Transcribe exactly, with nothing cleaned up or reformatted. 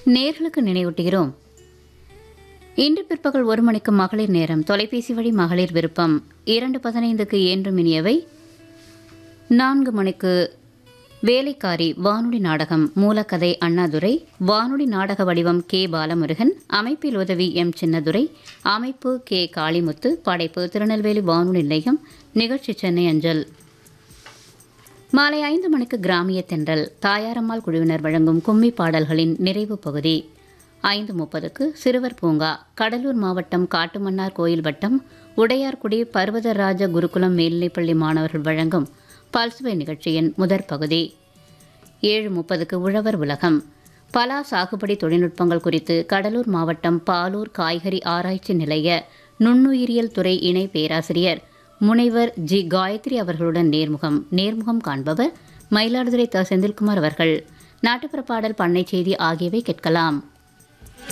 நேர்களுக்கு நினைவூட்டுகிறோம். இன்று பிற்பகல் ஒரு மணிக்கு மகளிர் நேரம், தொலைபேசி வழி மகளிர் விருப்பம். இரண்டு பதினைந்துக்கு என்றும் இனியவை. நான்கு மணிக்கு வேலைக்காரி வானொலி நாடகம். மூலக்கதை அண்ணாதுரை. வானொலி நாடக வடிவம் கே பாலமுருகன். அமைப்பில் உதவி எம் சின்னதுரை. அமைப்பு கே காளிமுத்து. படைப்பு திருநெல்வேலி வானொலி நிலையம். நிகழ்ச்சி சென்னை அஞ்சல். மாலை ஐந்து மணிக்கு கிராமிய தென்றல். தாயாரம்மாள் குழுவினர் வழங்கும் கும்மி பாடல்களின் நிறைவு பகுதி. ஐந்து முப்பதுக்கு சிறுவர் பூங்கா. கடலூர் மாவட்டம் காட்டுமன்னார் கோயில் வட்டம் உடையார்குடி பர்வதராஜ குருகுலம் மேல்நிலைப்பள்ளி மாணவர்கள் வழங்கும் பல்சுவை நிகழ்ச்சியின் முதற் பகுதி. ஏழு முப்பதுக்கு உழவர் உலகம். பலா சாகுபடி தொழில்நுட்பங்கள் குறித்து கடலூர் மாவட்டம் பாலூர் காய்கறி ஆராய்ச்சி நிலைய நுண்ணுயிரியல் துறை இணை பேராசிரியர் முனைவர் ஜி காயத்ரி அவர்களுடன் நேர்முகம். நேர்முகம் காண்பவர் மயிலாடுதுறை த செந்தில்குமார் அவர்கள். நாட்டுப்புற பாடல், பண்ணை செய்தி ஆகியவை கேட்கலாம்.